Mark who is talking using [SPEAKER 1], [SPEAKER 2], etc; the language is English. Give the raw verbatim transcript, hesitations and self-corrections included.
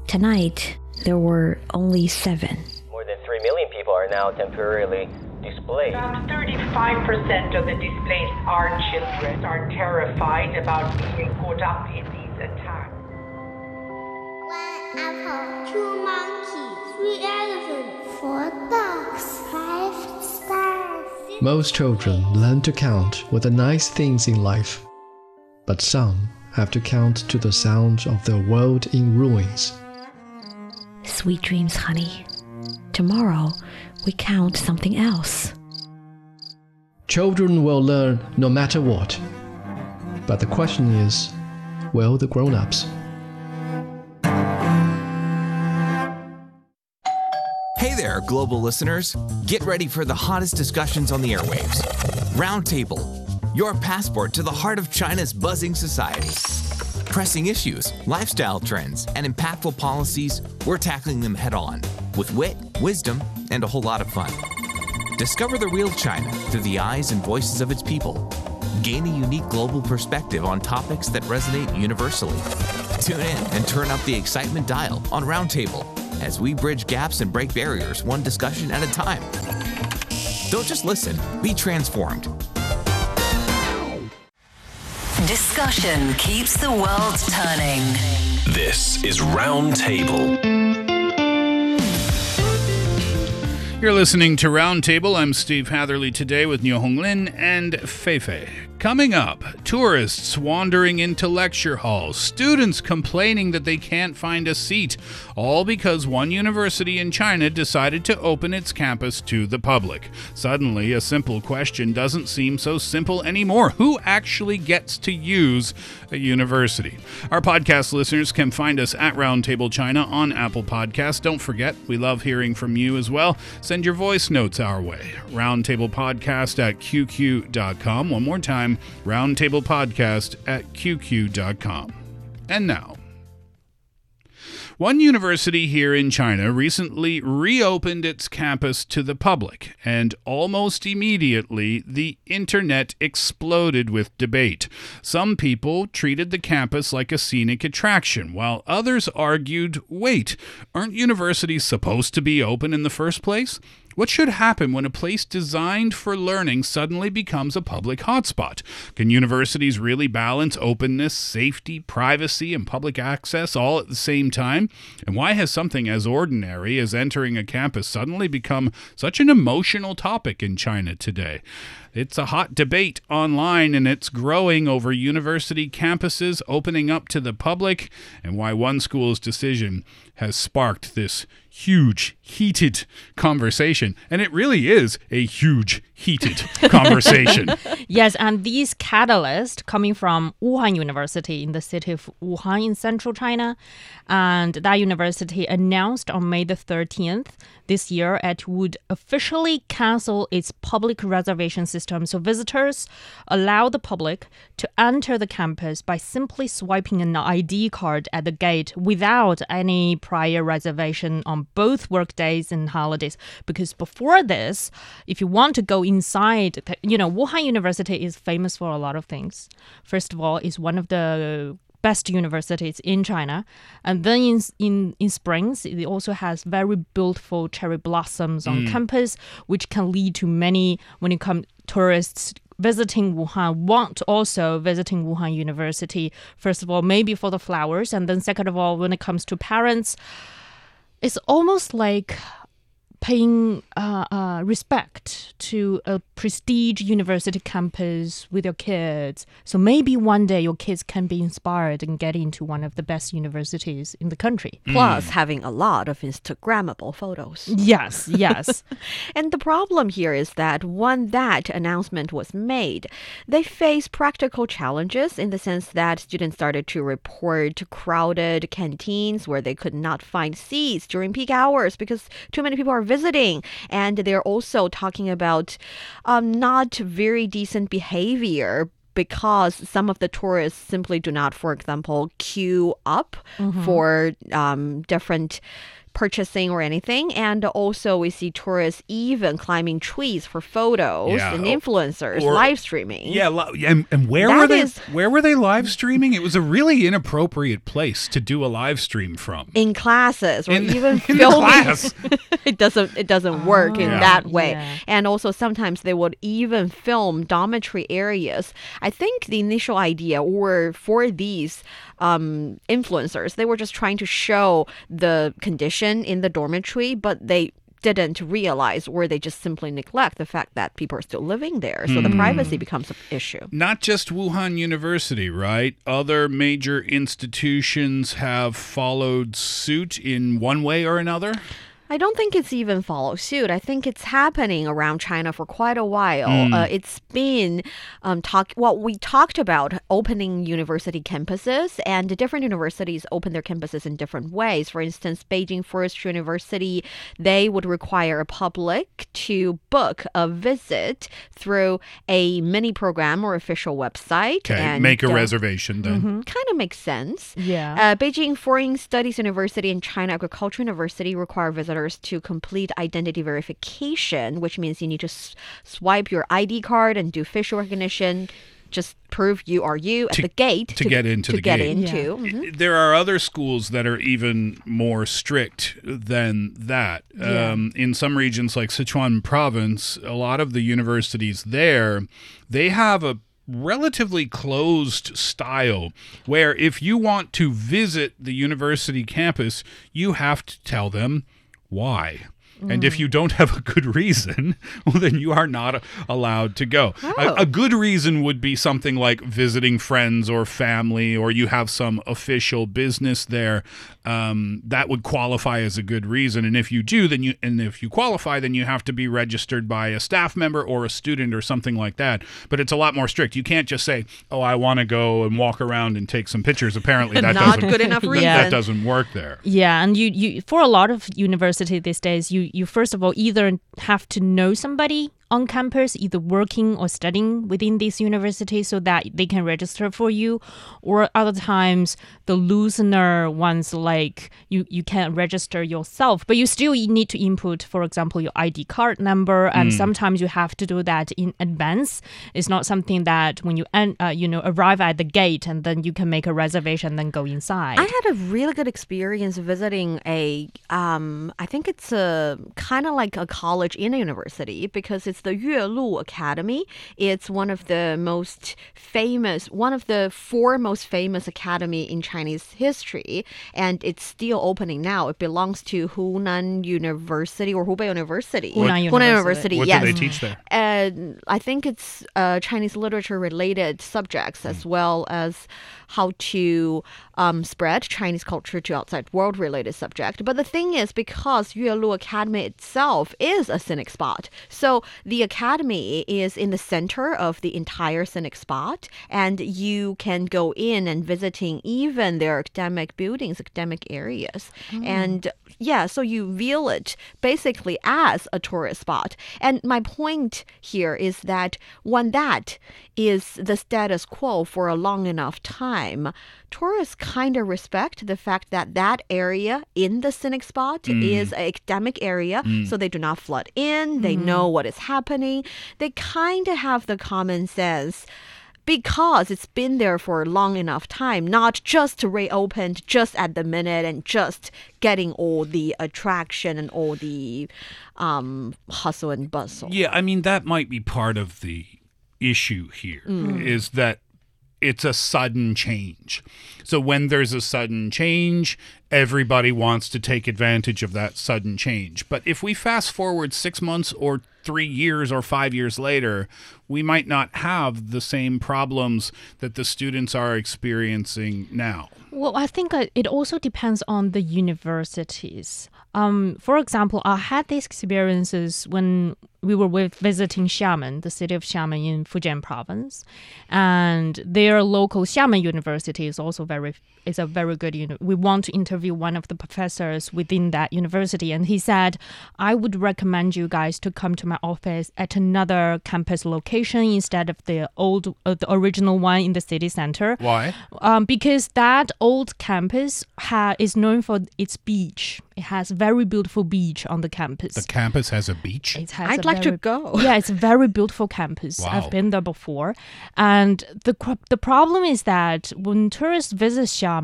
[SPEAKER 1] Tonight, there were only seven.
[SPEAKER 2] More than three million people are now temporarily displaced.
[SPEAKER 3] About thirty-five percent of the displaced are children, are terrified about being caught up in these attacks.
[SPEAKER 4] One apple, two monkeys, three elephants, four dogs, five stars.
[SPEAKER 5] Most children learn to count with the nice things in life, but some have to count to the sound of their world in ruins.
[SPEAKER 1] Sweet dreams, honey. Tomorrow, we count something else.
[SPEAKER 5] Children will learn no matter what. But the question is, will the grown-ups?
[SPEAKER 6] Hey there, global listeners. Get ready for the hottest discussions on the airwaves. Roundtable, your passport to the heart of China's buzzing society. Pressing issues, lifestyle trends, and impactful policies, we're tackling them head-on with wit, wisdom, and a whole lot of fun. Discover the real China through the eyes and voices of its people. Gain a unique global perspective on topics that resonate universally. Tune in and turn up the excitement dial on Roundtable as we bridge gaps and break barriers one discussion at a time. Don't just listen, be transformed.
[SPEAKER 7] Discussion keeps the world turning.
[SPEAKER 8] This is Roundtable.
[SPEAKER 9] You're listening to Roundtable. I'm Steve Hatherley today with Niu Honglin and Fei Fei. Coming up, tourists wandering into lecture halls, students complaining that they can't find a seat, all because one university in China decided to open its campus to the public. Suddenly, a simple question doesn't seem so simple anymore. Who actually gets to use a university? Our podcast listeners can find us at Roundtable China on Apple Podcasts. Don't forget, we love hearing from you as well. Send your voice notes our way. Roundtablepodcast at q q dot com. One more time, roundtablepodcast at q q dot com. And now, one university here in China recently reopened its campus to the public, and almost immediately the internet exploded with debate. Some people treated the campus like a scenic attraction, while others argued, wait, aren't universities supposed to be open in the first place? What should happen when a place designed for learning suddenly becomes a public hotspot? Can universities really balance openness, safety, privacy, and public access all at the same time? And why has something as ordinary as entering a campus suddenly become such an emotional topic in China today? It's a hot debate online, and it's growing over university campuses opening up to the public, and why one school's decision has sparked this huge, heated conversation. And it really is a huge, heated conversation.
[SPEAKER 10] Yes, and these catalysts coming from Wuhan University in the city of Wuhan in central China. And that university announced on May the thirteenth this year it would officially cancel its public reservation system. So visitors allow the public to enter the campus by simply swiping an I D card at the gate without any prior reservation on both work days and holidays. Because before this, if you want to go inside, you know, Wuhan University is famous for a lot of things. First of all, it's one of the best universities in China. And then in in, in springs, it also has very beautiful cherry blossoms on mm. campus, which can lead to many, when it comes tourists visiting Wuhan, want also visiting Wuhan University. First of all, maybe for the flowers. And then second of all, when it comes to parents, it's almost like paying uh, uh, respect to a prestige university campus with your kids. So maybe one day your kids can be inspired and get into one of the best universities in the country.
[SPEAKER 11] Plus
[SPEAKER 9] mm.
[SPEAKER 11] having a lot of Instagrammable photos.
[SPEAKER 10] Yes, yes.
[SPEAKER 11] And the problem here is that when that announcement was made, they faced practical challenges in the sense that students started to report crowded canteens where they could not find seats during peak hours because too many people are visiting. And they're also talking about um, not very decent behavior because some of the tourists simply do not, for example, queue up mm-hmm. for um, different purchasing or anything. And also we see tourists even climbing trees for photos
[SPEAKER 9] Yeah.
[SPEAKER 11] and influencers
[SPEAKER 9] Or-
[SPEAKER 11] live streaming.
[SPEAKER 9] Yeah, li- and, and where
[SPEAKER 11] That
[SPEAKER 9] were they?
[SPEAKER 11] is-
[SPEAKER 9] Where were they live streaming? It was a really inappropriate place to do a live stream from.
[SPEAKER 11] In classes or
[SPEAKER 9] In-
[SPEAKER 11] even
[SPEAKER 9] in the
[SPEAKER 11] filming.
[SPEAKER 9] class.
[SPEAKER 11] it doesn't it doesn't work in
[SPEAKER 9] Yeah.
[SPEAKER 11] that way.
[SPEAKER 10] Yeah.
[SPEAKER 11] And also sometimes they would even film dormitory areas. I think the initial idea or for these um, influencers, they were just trying to show the condition in the dormitory, but they didn't realize or they just simply neglect the fact that people are still living there. So the privacy becomes an issue.
[SPEAKER 9] Not just Wuhan University, right? Other major institutions have followed suit in one way or another.
[SPEAKER 11] I don't think it's even follow suit. I think it's happening around China for quite a while.
[SPEAKER 9] Mm.
[SPEAKER 11] Uh, it's been um, talk. Well, we talked about opening university campuses, and the different universities open their campuses in different ways. For instance, Beijing Forest University, they would require a public to book a visit through a mini program or official website.
[SPEAKER 9] Okay,
[SPEAKER 11] and,
[SPEAKER 9] make a
[SPEAKER 11] uh,
[SPEAKER 9] reservation then.
[SPEAKER 11] Kind of makes sense.
[SPEAKER 10] Yeah.
[SPEAKER 11] Uh, Beijing Foreign Studies University and China Agricultural University require visitors to complete identity verification, which means you need to s- swipe your I D card and do facial recognition. Just prove you are you at
[SPEAKER 9] To-
[SPEAKER 11] the gate
[SPEAKER 9] to get into
[SPEAKER 11] to
[SPEAKER 9] the
[SPEAKER 11] get
[SPEAKER 9] gate.
[SPEAKER 11] into. Mhm.
[SPEAKER 9] There are other schools that are even more strict than that.
[SPEAKER 10] Yeah.
[SPEAKER 9] Um, in some regions like Sichuan province, a lot of the universities there, they have a relatively closed style where if you want to visit the university campus, you have to tell them why. And if you don't have a good reason, well, then you are not allowed to go.
[SPEAKER 11] Oh.
[SPEAKER 9] A, a good reason would be something like visiting friends or family, or you have some official business there. Um, that would qualify as a good reason. And if you do, then you and if you qualify, then you have to be registered by a staff member or a student or something like that. But it's a lot more strict. You can't just say, "Oh, I want to go and walk around and take some pictures." Apparently, that
[SPEAKER 11] Not
[SPEAKER 9] doesn't
[SPEAKER 11] good enough
[SPEAKER 9] that-
[SPEAKER 11] reason.
[SPEAKER 9] that doesn't work there.
[SPEAKER 10] Yeah, and you, you for a lot of university these days, you, you first of all either have to know somebody on campus, either working or studying within this university so that they can register for you, or other times the loosener ones like you, you can register yourself, but you still need to input, for example, your I D card number, and
[SPEAKER 9] Mm.
[SPEAKER 10] sometimes you have to do that in advance. It's not something that when you en- uh, you know arrive at the gate and then you can make a reservation and then go inside.
[SPEAKER 11] I had a really good experience visiting a, um, I think it's a kind of like a college in a university because it's the Yuelu Academy. It's one of the most famous, one of the four most famous academy in Chinese history, and it's still opening now. It belongs to Hunan University or Hubei University.
[SPEAKER 10] Hunan University.
[SPEAKER 9] What
[SPEAKER 11] yes.
[SPEAKER 9] do they teach there?
[SPEAKER 11] And I think it's uh, Chinese literature related subjects as well as how to um, spread Chinese culture to outside world related subject. But the thing is, because Yuelu Academy itself is a scenic spot, so the academy is in the center of the entire scenic spot, and you can go in and visiting even their academic buildings, academic areas. And yeah, so you view it basically as a tourist spot. And my point here is that when that is the status quo for a long enough time, tourists kind of respect the fact that that area in the scenic spot
[SPEAKER 9] Mm.
[SPEAKER 11] is an academic area, so they do not flood in, they know what is happening. They kind of have the common sense because it's been there for a long enough time, not just reopened just at the minute and just getting all the attraction and all the um, hustle and bustle.
[SPEAKER 9] Yeah, I mean, that might be part of the issue here, is that it's a sudden change. So when there's a sudden change, everybody wants to take advantage of that sudden change. But if we fast forward six months or three years or five years later, we might not have the same problems that the students are experiencing now.
[SPEAKER 10] Well, I think uh, it also depends on the universities. Um, for example, I had these experiences when we were with visiting Xiamen, the city of Xiamen in Fujian province, and their local Xiamen University is also very is a very good. Uni- we want to interview one of the professors within that university, and he said, "I would recommend you guys to come to my office at another campus location instead of the old, uh, the original one in the city center."
[SPEAKER 9] Why?
[SPEAKER 10] Um, because that old campus ha- is known for its beach. It has a very beautiful beach on the campus.
[SPEAKER 9] The campus has a beach?
[SPEAKER 10] It has
[SPEAKER 11] I'd
[SPEAKER 10] a
[SPEAKER 11] like
[SPEAKER 10] very,
[SPEAKER 11] to go.
[SPEAKER 10] Yeah, it's a very beautiful campus.
[SPEAKER 9] Wow.
[SPEAKER 10] I've been there before. And the the problem is that when tourists visit Xiamen,